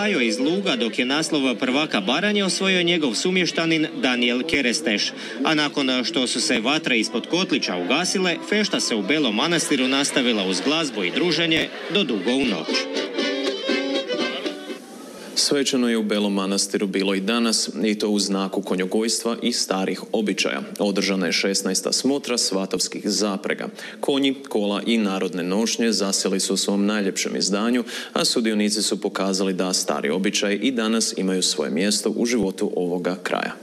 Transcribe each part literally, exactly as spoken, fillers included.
Bajo iz Luga, dok je naslov prvaka Baranje osvojio njegov sumještanin Daniel Keresteš. A nakon što su se vatre ispod kotlića ugasile, fešta se u Belom Manastiru nastavila uz glazbu i druženje do dugo u noć. Svečano je u Belom Manastiru bilo i danas, i to u znaku konjogojstva i starih običaja. Održana je šesnaesta smotra svatovskih zaprega. Konji, kola i narodne nošnje zasjeli su u svom najljepšem izdanju, a sudionici su pokazali da stari običaji i danas imaju svoje mjesto u životu ovoga kraja.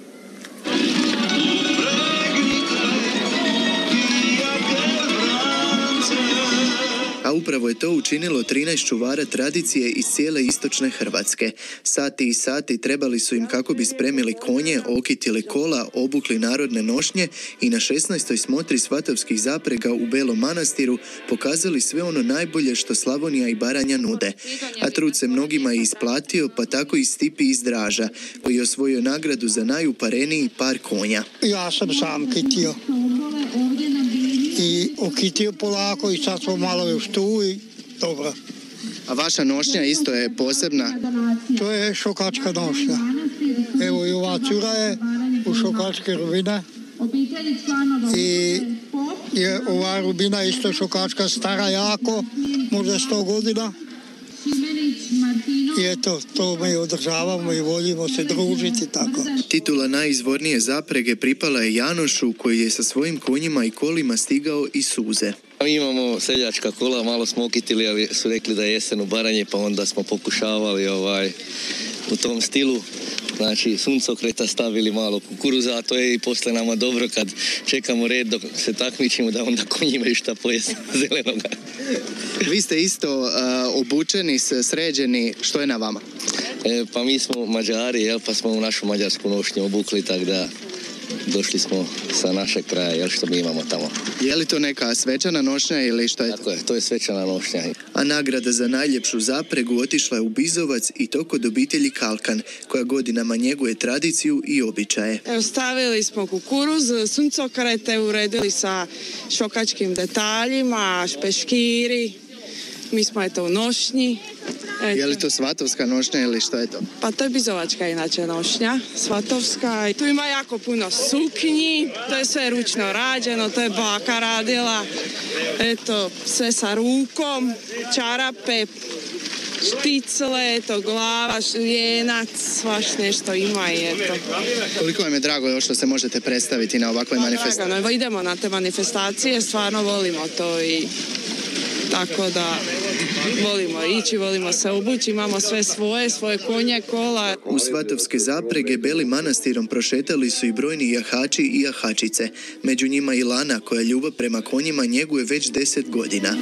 A upravo je to učinilo trinaest čuvara tradicije iz cijele istočne Hrvatske. Sati i sati trebali su im kako bi spremili konje, okitili kola, obukli narodne nošnje i na šesnaestoj smotri svatovskih zaprega u Belom Manastiru pokazali sve ono najbolje što Slavonija i Baranja nude. A trud se mnogima je isplatio, pa tako i Stipi iz Draža, koji je osvojio nagradu za najupareniji par konja. Ja sam sam kitio. I okitio polako i sad smo malo još tu i dobro. A vaša nošnja isto je posebna? To je šokačka nošnja. Evo i ova cura je u šokačke rubine. I je ova rubina isto šokačka, stara jako, možda sto godina. I eto, to mi održavamo i volimo se družiti tako. Titula najizvornije zaprege pripala je Janošu, koji je sa svojim konjima i kolima stigao iz Suze. Mi imamo seljačka kola, malo smo okitili, ali su rekli da je jesen u Baranje, pa onda smo pokušavali ovaj, u tom stilu. Znači, suncokreta stavili malo kukuruza, a to je i posle nama dobro kad čekamo red dok se takmičimo da onda konji imaju šta pojesti zelenoga. Vi ste isto uh, obučeni, sređeni, što je na vama? E, pa mi smo Mađari, jel, pa smo u našu mađarsku nošnju obukli, tako da došli smo sa našeg kraja, jel, što mi imamo tamo. Je li to neka svečana nošnja ili što je? Tako je, to je svečana nošnja. A nagrada za najljepšu zapregu otišla je u Bizovac i to kod obitelji Kalkan, koja godinama njeguje tradiciju i običaje. Evo, stavili smo kukuruz, suncokrete uredili sa šokačkim detaljima, špeškiri, mi smo eto u nošnji. Eto. Je li to svatovska nošnja ili što je to? Pa to je bizovačka inače nošnja, svatovska. Tu ima jako puno suknji, to je sve ručno rađeno, to je baka radila. Eto, sve sa rukom, čarape, šticle, eto, glava, vijenac, svaš nešto ima i eto. Koliko vam je drago još što se možete predstaviti na ovakvoj manifestaciji? Drago, idemo na te manifestacije, stvarno volimo to i tako da volimo ići, volimo se obući, imamo sve svoje, svoje konje, kola. U svatovske zaprege Belim Manastirom prošetali su i brojni jahači i jahačice. Među njima i Lana, koja ljubav prema konjima njeguje već deset godina.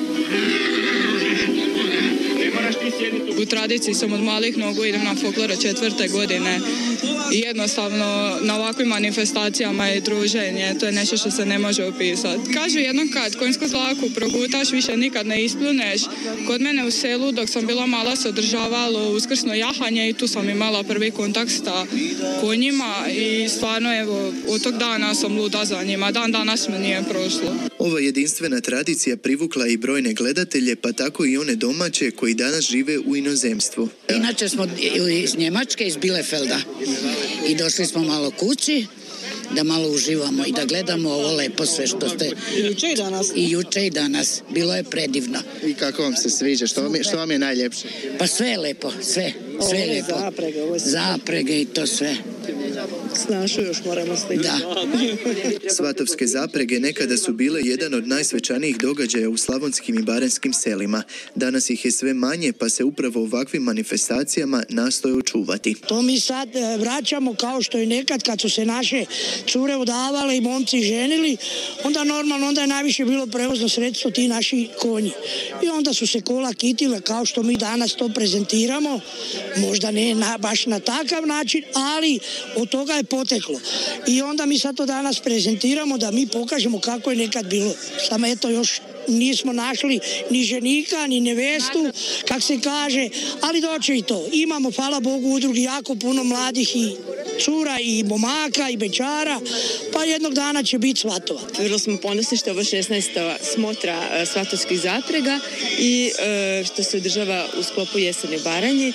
U tradiciji sam od malih nogu, idem na folklore četvrte godine i jednostavno na ovakvim manifestacijama je druženje, to je nešto što se ne može opisati. Kažu jednom kad konjsku dlaku progutaš, više nikad ne ispluneš. Kod mene u selu dok sam bila mala se održavalo uskrsno jahanje i tu sam imala prvi kontakt sa konjima i stvarno evo od tog dana sam luda za njima, dan danas mi nije prošlo. Ova jedinstvena tradicija privukla i brojne gledatelje, pa tako i one domaće koji danas žive u inozemstvu. Inače smo iz Njemačke, iz Bielefelda i došli smo malo kući da malo uživamo i da gledamo ovo lepo sve što ste... I juče i danas. I juče i danas. Bilo je predivno. I kako vam se sviđa? Što vam je, što vam je najljepše? Pa sve je lepo, sve. Sve je lepo. Zaprege, ovo je zaprege i to sve. Snašu još moramo stigati. Da. Svatovske zaprege nekada su bile jedan od najsvečanijih događaja u slavonskim i baranjskim selima. Danas ih je sve manje, pa se upravo ovakvim manifestacijama nastoje očuvati. To mi sad vraćamo kao što i nekad kad su se naše cure udavale i momci ženili, onda normalno, onda je najviše bilo prevozno sredstvo ti naši konji. I onda su se kola kitile kao što mi danas to prezentiramo, možda ne na, baš na takav način, ali od toga je poteklo. I onda mi sad to danas prezentiramo da mi pokažemo kako je nekad bilo. Samo eto još nismo našli ni ženika, ni nevestu, kak se kaže, ali doće i to. Imamo, hvala Bogu, u udrugi jako puno mladih i cura i momaka i bečara, pa jednog dana će biti svatova. Vrlo smo ponosni što je ovo šesnaesta smotra svatovskih zaprega i što se održava u sklopu Jeseni u Baranji.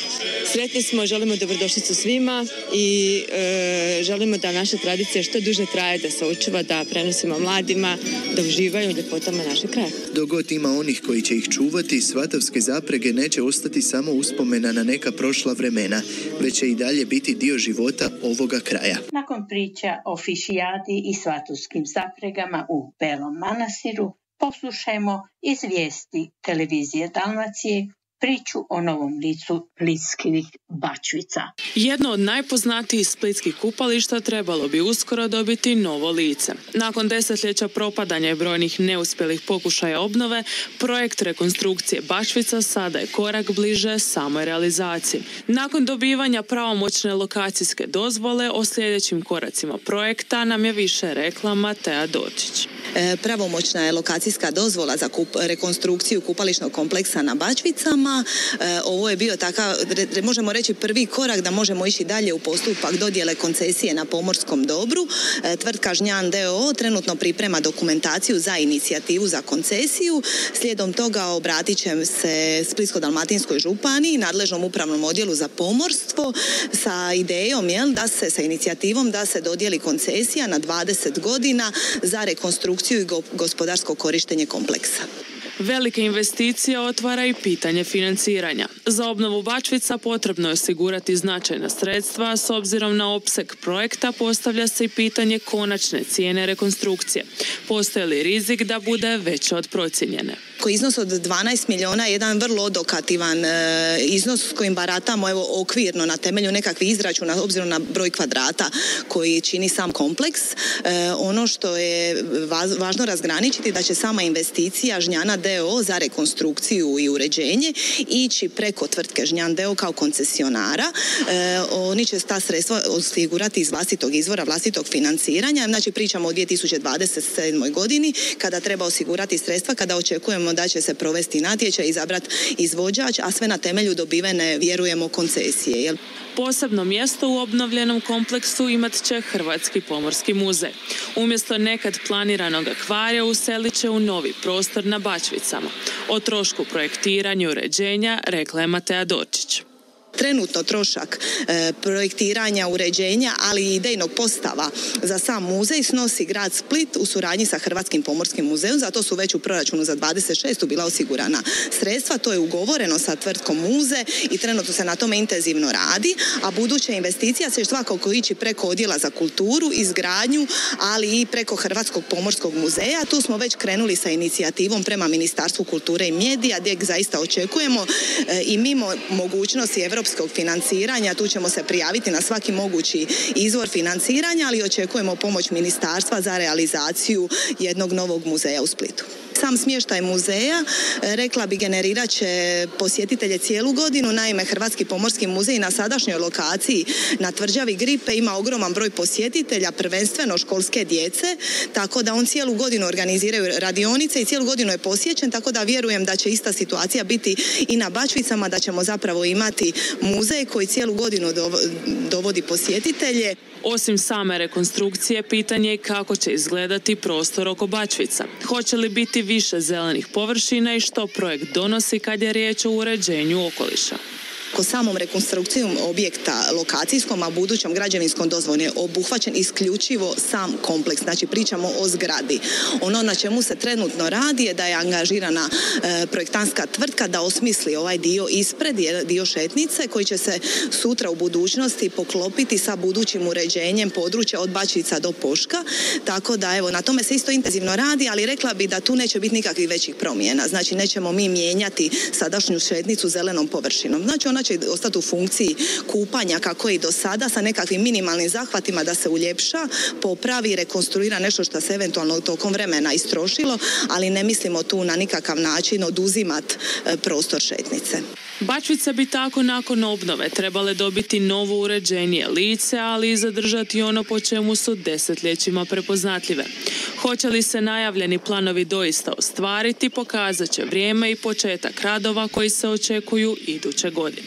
Sretni smo, želimo dobrodošlicu svima i e, želimo da naša tradicija što duže traje, da se očuva, da prenosimo mladima, da uživaju u ljepotama našeg kraja. Dok god ima onih koji će ih čuvati, svatovske zaprege neće ostati samo uspomena na neka prošla vremena, već će i dalje biti dio života ovoga kraja. Nakon priča o fišijadi i svatovskim zapregama u Belom Manastiru, poslušajmo iz vijesti televizije Dalmacije priču o novom licu splitskih Bačvica. Jedno od najpoznatijih splitskih kupališta trebalo bi uskoro dobiti novo lice. Nakon desetljeća propadanja i brojnih neuspjelih pokušaja obnove, projekt rekonstrukcije Bačvica sada je korak bliže samoj realizaciji. Nakon dobivanja pravomoćne lokacijske dozvole o sljedećim koracima projekta nam je više rekla Matea Dorčić. E, pravomoćna je lokacijska dozvola za kup, rekonstrukciju kupališnog kompleksa na Bačvicama. E, ovo je bio takav, re, možemo reći, prvi korak da možemo ići dalje u postupak dodjele koncesije na pomorskom dobru. E, tvrtka Žnjan d o o trenutno priprema dokumentaciju za inicijativu za koncesiju. Slijedom toga obratit će se Splitsko-dalmatinskoj županiji, nadležnom upravnom odjelu za pomorstvo sa idejom, jel, da se, sa inicijativom da se dodijeli koncesija na dvadeset godina za rekonstrukciju i gospodarsko korištenje kompleksa. Velike investicije otvara i pitanje financiranja. Za obnovu Bačvica potrebno je osigurati značajna sredstva, s obzirom na opseg projekta postavlja se i pitanje konačne cijene rekonstrukcije. Postoji li rizik da bude veća od procijenjene? Koji iznos od dvanaest milijuna je jedan vrlo odokativan e, iznos s kojim baratamo evo okvirno na temelju nekakvih izračuna obzirom na broj kvadrata koji čini sam kompleks. E, ono što je važno razgraničiti da će sama investicija Žnjana d o o za rekonstrukciju i uređenje ići preko tvrtke Žnjan d o o kao koncesionara. E, oni će ta sredstva osigurati iz vlastitog izvora, vlastitog financiranja. Znači pričamo o dvije tisuće dvadeset sedmoj godini kada treba osigurati sredstva, kada očekujemo da će se provesti natječaj, izabrati izvođač, a sve na temelju dobivene, vjerujemo, koncesije. Jel? Posebno mjesto u obnovljenom kompleksu imat će Hrvatski pomorski muzej. Umjesto nekad planiranog akvarija uselit će u novi prostor na Bačvicama. O trošku projektiranja i uređenja rekla je Matea Dorčić. Trenutno trošak e, projektiranja, uređenja, ali i idejnog postava za sam muzej snosi grad Split u suradnji sa Hrvatskim pomorskim muzejom, zato su već u proračunu za dvadeset šestu bila osigurana sredstva, to je ugovoreno sa tvrtkom Muze i trenutno se na tome intenzivno radi, a buduća investicija će svakako ići preko odjela za kulturu, izgradnju, ali i preko Hrvatskog pomorskog muzeja. Tu smo već krenuli sa inicijativom prema Ministarstvu kulture i medija, gdje zaista očekujemo e, i mimo mogućnosti evropskog financiranja, tu ćemo se prijaviti na svaki mogući izvor financiranja, ali očekujemo pomoć ministarstva za realizaciju jednog novog muzeja u Splitu. Sam smještaj muzeja, rekla bi, generirat će posjetitelje cijelu godinu. Naime, Hrvatski pomorski muzej na sadašnjoj lokaciji na tvrđavi Gripe ima ogroman broj posjetitelja, prvenstveno školske djece, tako da on cijelu godinu organiziraju radionice i cijelu godinu je posjećen, tako da vjerujem da će ista situacija biti i na Bačvicama, da ćemo zapravo imati muzej koji cijelu godinu dovodi posjetitelje. Osim same rekonstrukcije, pitanje je kako će izgledati prostor oko Bačvica. Hoće li biti više zelenih površina i što projekt donosi kad je riječ o uređenju okoliša? Ko samom rekonstrukcijom objekta lokacijskom, a budućom građevinskom dozvolom je obuhvaćen isključivo sam kompleks. Znači pričamo o zgradi. Ono na čemu se trenutno radi je da je angažirana e, projektantska tvrtka da osmisli ovaj dio ispred, dio šetnice, koji će se sutra u budućnosti poklopiti sa budućim uređenjem područja od Bačvica do Poška. Tako da evo, na tome se isto intenzivno radi, ali rekla bi da tu neće biti nikakvih većih promjena. Znači nećemo mi mijenjati sadašnju šetnicu zelenom površinom. Znači ona će ostati u funkciji kupanja kako je i do sada, sa nekakvim minimalnim zahvatima da se uljepša, popravi i rekonstruira nešto što se eventualno tokom vremena istrošilo, ali ne mislimo tu na nikakav način oduzimat prostor šetnice. Bačvice bi tako nakon obnove trebale dobiti novo uređenije lice, ali i zadržati ono po čemu su desetljećima prepoznatljive. Hoće li se najavljeni planovi doista ostvariti, pokazat će vrijeme i početak radova koji se očekuju iduće godine.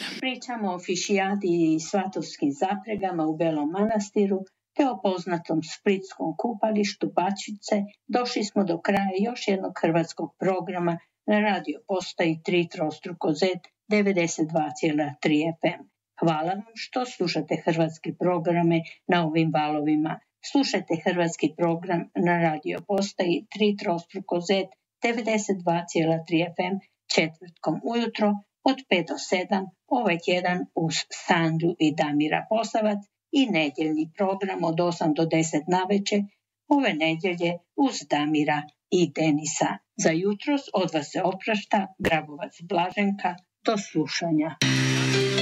pričamo o fišijadi i svatovskim zapregama u Belom Manastiru te o poznatom splitskom kupalištu Bačvice. Došli smo do kraja još jednog hrvatskog programa na radio postaji tri trostruko Z devedeset dva zarez tri F M. Hvala vam što slušate hrvatske programe na ovim valovima. Slušajte hrvatski program na radio postaji tri trostruko Z devedeset dva zarez tri F M četvrtkom ujutro od pet do sedam ovaj tjedan uz Sandu i Damira Posavac i nedjeljni program od osam do deset navečer ove nedjelje uz Damira i Denisa. Za jutros od vas se oprašta Grabovac Blaženka. Do slušanja.